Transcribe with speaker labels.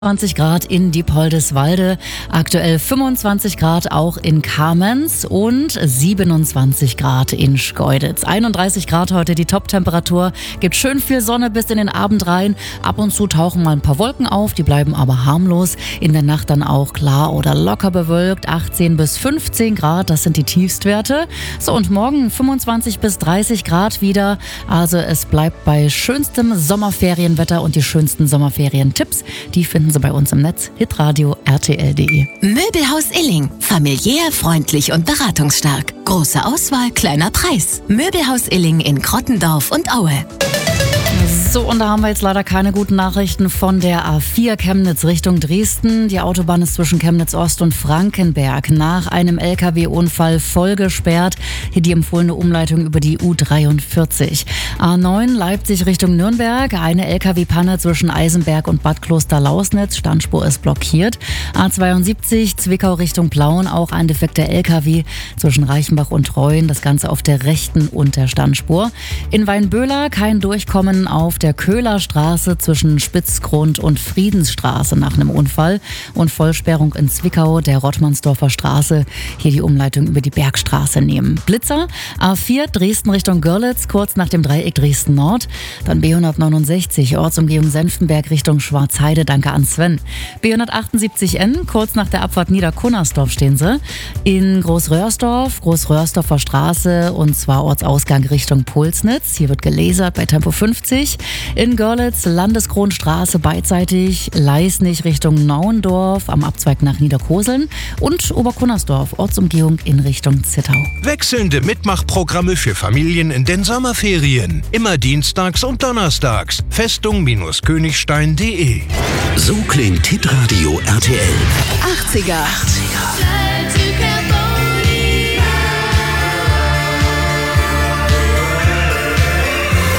Speaker 1: 20 Grad in Diepoldeswalde, aktuell 25 Grad auch in Kamenz und 27 Grad in Schkeuditz. 31 Grad heute die Top-Temperatur, gibt schön viel Sonne bis in den Abend rein. Ab und zu tauchen mal ein paar Wolken auf, die bleiben aber harmlos. In der Nacht dann auch klar oder locker bewölkt, 18 bis 15 Grad, das sind die Tiefstwerte. So, und morgen 25 bis 30 Grad wieder. Also es bleibt bei schönstem Sommerferienwetter und die schönsten Sommerferientipps, die finden Sie bei uns im Netz, hitradio rtl.de.
Speaker 2: Möbelhaus Illing. Familiär, freundlich und beratungsstark. Große Auswahl, kleiner Preis. Möbelhaus Illing in Krottendorf und Aue.
Speaker 1: So, und da haben wir jetzt leider keine guten Nachrichten von der A4 Chemnitz Richtung Dresden. Die Autobahn ist zwischen Chemnitz Ost und Frankenberg nach einem LKW-Unfall voll gesperrt. Hier die empfohlene Umleitung über die U43. A9 Leipzig Richtung Nürnberg. Eine LKW-Panne zwischen Eisenberg und Bad Kloster-Lausnitz. Standspur ist blockiert. A72 Zwickau Richtung Plauen. Auch ein defekter LKW zwischen Reichenbach und Treuen. Das Ganze auf der rechten Unterstandspur. In Weinböhler kein Durchkommen auf der Köhlerstraße zwischen Spitzgrund und Friedensstraße nach einem Unfall und Vollsperrung in Zwickau, der Rottmannsdorfer Straße. Hier die Umleitung über die Bergstraße nehmen. Blitzer, A4 Dresden Richtung Görlitz, kurz nach dem Dreieck Dresden Nord. Dann B169 Ortsumgehung Senftenberg Richtung Schwarzheide, danke an Sven. B178N, kurz nach der Abfahrt Niederkunnersdorf stehen sie. In Großröhrsdorfer Straße, und zwar Ortsausgang Richtung Pulsnitz. Hier wird gelasert bei Tempo 50. In Görlitz Landeskronstraße beidseitig, Leisnig Richtung Nauendorf am Abzweig nach Niederkoseln und Oberkunnersdorf Ortsumgehung in Richtung Zittau.
Speaker 3: Wechselnde Mitmachprogramme für Familien in den Sommerferien. Immer dienstags und donnerstags. Festung-königstein.de.
Speaker 4: So klingt Hitradio RTL.
Speaker 2: 80er.